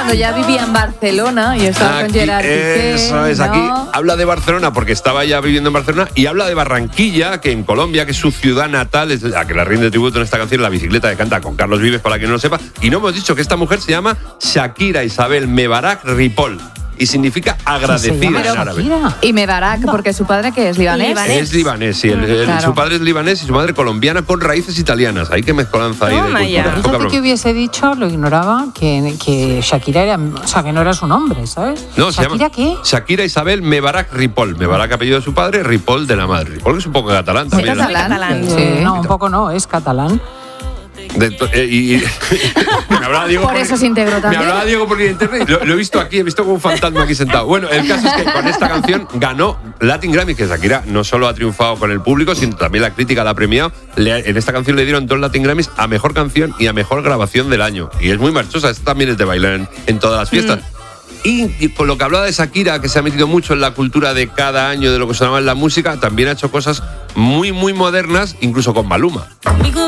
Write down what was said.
cuando ya vivía en Barcelona y estaba con Gerard Piqué. Eso es, ¿no? aquí habla de Barcelona porque estaba ya viviendo en Barcelona y habla de Barranquilla, que en Colombia, que es su ciudad natal, es la que le rinde tributo en esta canción, La bicicleta que canta con Carlos Vives, para quien no lo sepa. Y no hemos dicho que esta mujer se llama Shakira Isabel Mebarak Ripoll y significa agradecida en árabe. Y Mebarak, porque su padre, que es libanés. Es libanés, sí. Claro. Su padre es libanés y su madre colombiana con raíces italianas. Hay que mezcolanza ahí de Toma cultura. ya. Poca Fíjate broma. que hubiese dicho, lo ignoraba, que Shakira era, o sea, que no era su nombre, ¿sabes? No, se ¿Shakira llama qué? Shakira Isabel Mebarak Ripoll. Mebarak apellido de su padre, Ripoll de la madre. Ripoll que es un poco catalán Sí, también. ¿no? catalán. No, un poco no, es catalán. Me hablaba Diego Por eso se integró Me también. hablaba Diego por internet. Lo he visto aquí, he visto como un fantasma aquí sentado. Bueno, el caso es que con esta canción ganó Latin Grammy, que Shakira no solo ha triunfado con el público, sino también la crítica la ha premiado. En esta canción le dieron 2 Latin Grammys a Mejor Canción y a Mejor Grabación del Año. Y es muy marchosa, esta también es de bailar en todas las fiestas. Y con lo que hablaba de Shakira, que se ha metido mucho en la cultura de cada año, de lo que sonaba en la música, también ha hecho cosas muy, muy modernas, incluso con Maluma. Conmigo